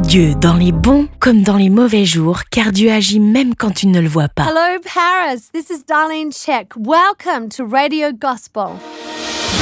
Dieu dans les bons comme dans les mauvais jours, car Dieu agit même quand tu ne le vois pas. Hello, Paris. This is Darlene Check. Welcome to Radio Gospel.